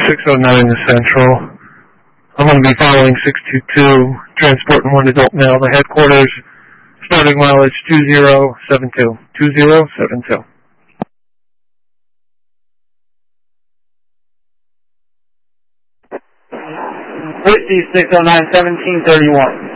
609 Central. I'm going to be following 622, transporting one adult male to headquarters, starting mileage 2072. 2072. Whiskey 609, 1731.